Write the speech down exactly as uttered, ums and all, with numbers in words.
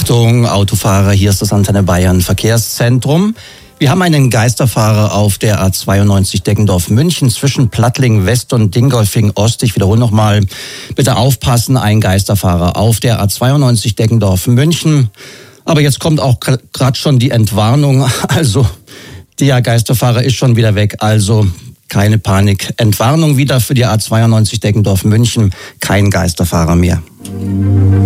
Achtung, Autofahrer, hier ist das Antenne Bayern Verkehrszentrum. Wir haben einen Geisterfahrer auf der A zweiundneunzig Deggendorf-München zwischen Plattling West und Dingolfing Ost. Ich wiederhole nochmal, bitte aufpassen, ein Geisterfahrer auf der A zweiundneunzig Deggendorf-München. Aber jetzt kommt auch gerade schon die Entwarnung, also der Geisterfahrer ist schon wieder weg, also keine Panik. Entwarnung wieder für die A zweiundneunzig Deggendorf-München, kein Geisterfahrer mehr.